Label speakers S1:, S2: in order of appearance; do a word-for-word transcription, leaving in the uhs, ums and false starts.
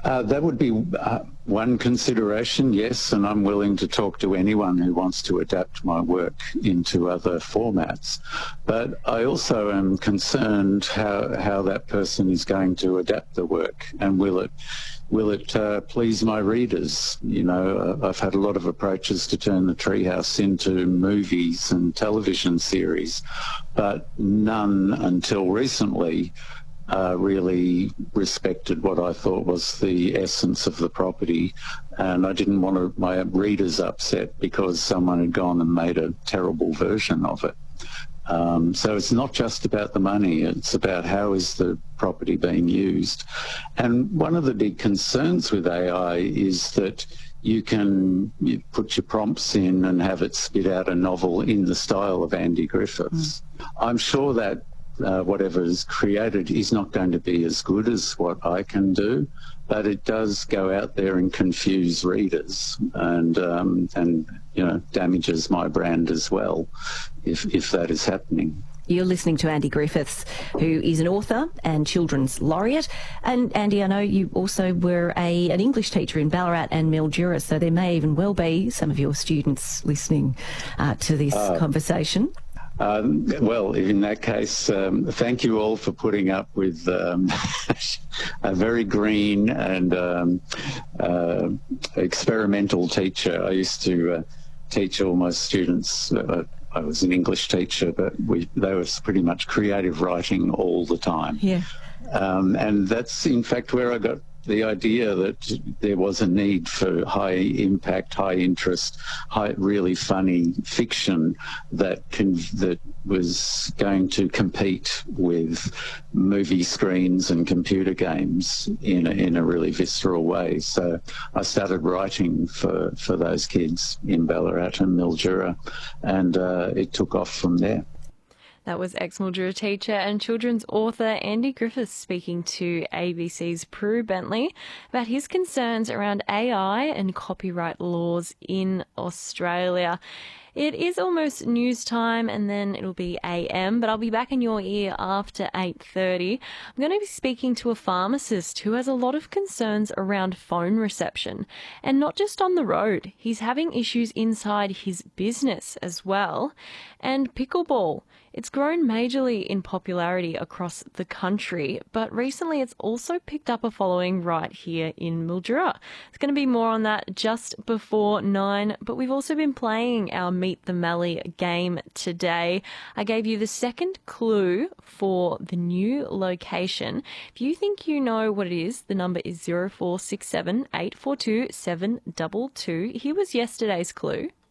S1: Uh, that would be uh, one consideration, yes, and I'm willing to talk to anyone who wants to adapt my work into other formats. But I also am concerned how, how that person is going to adapt the work, and will it will it uh, please my readers? You know, uh, I've had a lot of approaches to turn the Treehouse into movies and television series, but none until recently Uh, really respected what I thought was the essence of the property, and I didn't want to, my readers upset because someone had gone and made a terrible version of it. Um, so it's not just about the money, it's about how is the property being used. And one of the big concerns with A I is that you can you put your prompts in and have it spit out a novel in the style of Andy Griffiths. Mm. I'm sure that Uh, whatever is created is not going to be as good as what I can do, but it does go out there and confuse readers, and um, and you know, damages my brand as well if if that is happening.
S2: You're listening to Andy Griffiths, who is an author and children's laureate. And Andy, I know you also were a an English teacher in Ballarat and Mildura, so there may even well be some of your students listening uh, to this uh, conversation.
S1: Um, well, in that case, um, thank you all for putting up with um, a very green and um, uh, experimental teacher. I used to uh, teach all my students. Uh, I was an English teacher, but we, they were pretty much creative writing all the time.
S2: Yeah.
S1: Um, and that's, in fact, where I got the idea that there was a need for high impact, high interest, high, really funny fiction that can, that was going to compete with movie screens and computer games in a, in a really visceral way. So I started writing for, for those kids in Ballarat and Mildura, and uh, it took off from there.
S3: That was ex-Mildura teacher and children's author Andy Griffiths speaking to A B C's Prue Bentley about his concerns around A I and copyright laws in Australia. It is almost news time, and then it'll be A M, but I'll be back in your ear after eight thirty. I'm going to be speaking to a pharmacist who has a lot of concerns around phone reception, and not just on the road. He's having issues inside his business as well. And pickleball. It's grown majorly in popularity across the country, but recently it's also picked up a following right here in Mildura. There's going to be more on that just before nine, but we've also been playing our Meet the Mallee game today. I gave you the second clue for the new location. If you think you know what it is, the number is zero four six seven, eight four two, seven two two. Here was yesterday's clue.